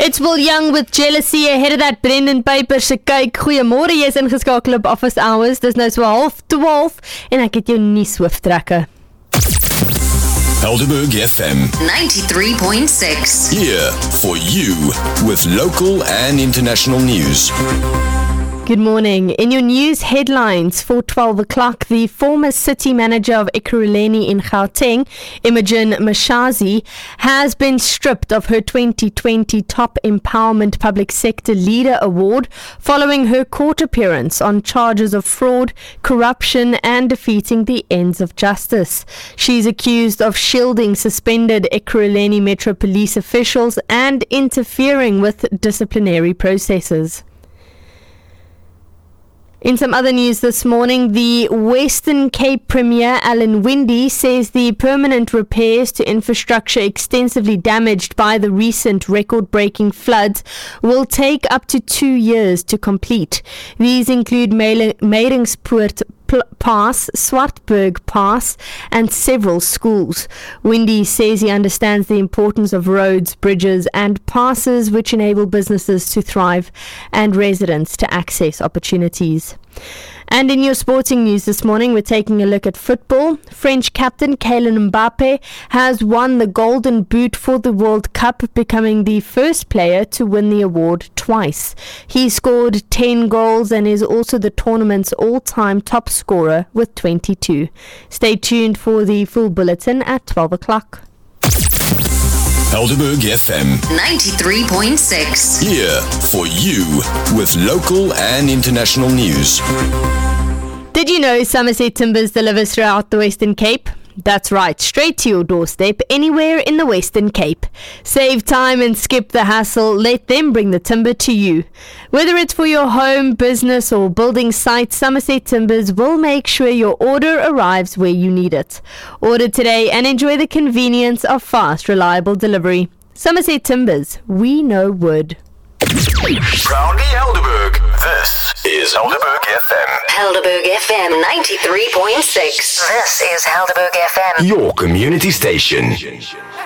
It's Will Young with Jealousy ahead of that Brendan Piper se kyk. Goeiemôre, jy is ingeskakel op Office Hours. Dis nou so 11:30 en ek het jou nuushooftrekke. Helderberg FM 93.6. here for you with local and international news. Good morning. In your news headlines for 12 o'clock, the former city manager of Ekurhuleni in Gauteng, Imogen Mashazi, has been stripped of her 2020 Top Empowerment Public Sector Leader Award following her court appearance on charges of fraud, corruption and defeating the ends of justice. She's accused of shielding suspended Ekurhuleni Metro Police officials and interfering with disciplinary processes. In some other news this morning, the Western Cape Premier Alan Winde says the permanent repairs to infrastructure extensively damaged by the recent record-breaking floods will take up to 2 years to complete. These include Meyringspoort Pass, Swartberg Pass and several schools. Winde says he understands the importance of roads, bridges and passes which enable businesses to thrive and residents to access opportunities. And in your sporting news this morning, we're taking a look at football. French captain Kylian Mbappe has won the Golden Boot for the World Cup, becoming the first player to win the award twice. He scored 10 goals and is also the tournament's all-time top scorer with 22. Stay tuned for the full bulletin at 12 o'clock. Helderberg FM 93.6. here for you with local and international news. Did you know Somerset Timbers delivers throughout the Western Cape? That's right, straight to your doorstep, anywhere in the Western Cape. Save time and skip the hassle, let them bring the timber to you. Whether it's for your home, business or building site, Somerset Timbers will make sure your order arrives where you need it. Order today and enjoy the convenience of fast, reliable delivery. Somerset Timbers, we know wood. Proudly Helderberg, this is Helderberg FM. Helderberg FM 93.6. This is Helderberg FM. Your community station.